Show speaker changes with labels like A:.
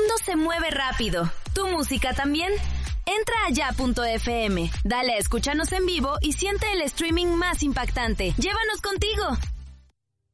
A: mundo se mueve rápido. ¿Tu música también? Entra a ya.fm, dale a escúchanos en vivo y siente el streaming más impactante. ¡Llévanos contigo!